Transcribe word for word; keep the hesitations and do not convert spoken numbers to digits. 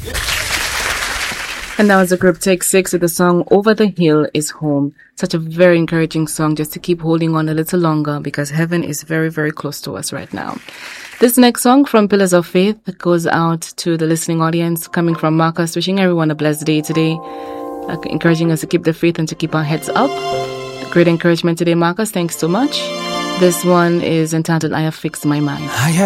And that was the group Take Six with the song Over the Hill is Home. Such a very encouraging song just to keep holding on a little longer because heaven is very, very close to us right now. This next song from Pillars of Faith goes out to the listening audience, coming from Marcus, wishing everyone a blessed day today, uh, encouraging us to keep the faith and to keep our heads up. Great encouragement today, Marcus. Thanks so much. This one is entitled I Have Fixed My Mind. I have